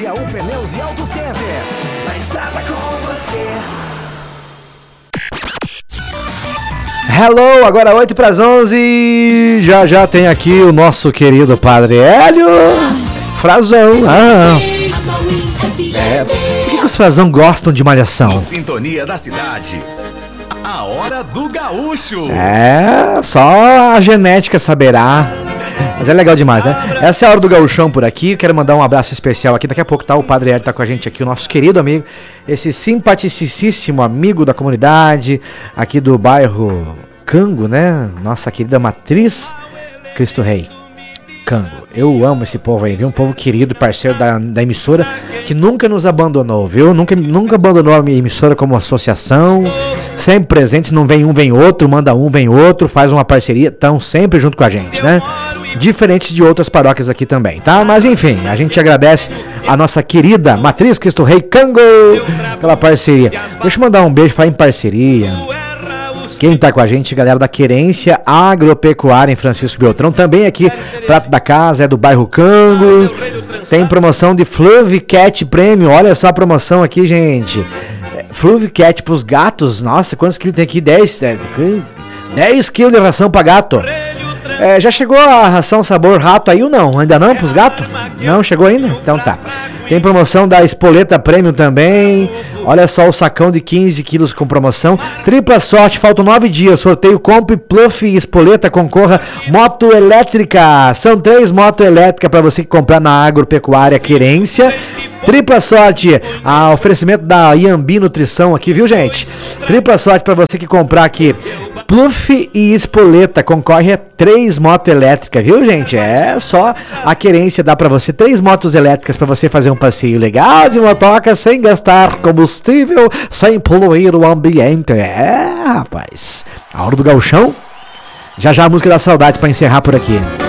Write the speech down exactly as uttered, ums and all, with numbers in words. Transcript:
G A U Pneus e Auto Center. Na estrada com você. Hello, agora oito para as onze. Já já tem aqui o nosso querido Padre Hélio Frazão. Ah, é, por que, que os Frazão gostam de malhação? Sintonia da cidade. A hora do gaúcho. É, só a genética saberá. Mas é legal demais, né? Essa é a hora do gauchão por aqui. Quero mandar um abraço especial aqui. Daqui a pouco tá o Padre Hélio tá com a gente aqui, o nosso querido amigo, esse simpaticíssimo amigo da comunidade aqui do bairro Cango, né? Nossa querida Matriz Cristo Rei. Cango. Eu amo esse povo aí, viu? Um povo querido, parceiro da, da emissora, que nunca nos abandonou, viu? Nunca, nunca abandonou a minha emissora como associação. Sempre presente, se não vem um, vem outro, manda um, vem outro, faz uma parceria, estão sempre junto com a gente, né? Diferentes de outras paróquias aqui também, tá? Mas enfim, a gente agradece a nossa querida Matriz Cristo Rei Cango pela parceria. Deixa eu mandar um beijo, falar em parceria. Quem tá com a gente, galera da Querência Agropecuária em Francisco Beltrão, também aqui, prato da casa, é do bairro Cango. Tem promoção de Fluve Cat Premium, olha só a promoção aqui, gente. Fluve Cat pros gatos, nossa, quantos quilos tem aqui? dez, dez quilos de ração pra gato. É, já chegou a ração sabor rato aí ou não? Ainda não pros gatos? Não chegou ainda? Então tá. Tem promoção da Espoleta Premium também. Olha só o sacão de quinze quilos com promoção. Tripla sorte, faltam nove dias. Sorteio Compre, Pluff e Espoleta. Concorra moto elétrica. São três motos elétricas para você comprar na Agropecuária Querência. Tripla sorte, a oferecimento da Iambi Nutrição aqui, viu, gente? Tripla sorte para você que comprar aqui Pluff e Espoleta, concorre a três motos elétricas, viu, gente? É só a Querência dá para você três motos elétricas para você fazer um passeio legal de motoca sem gastar combustível, sem poluir o ambiente. É, rapaz. A hora do gauchão. Já já a música da saudade para encerrar por aqui.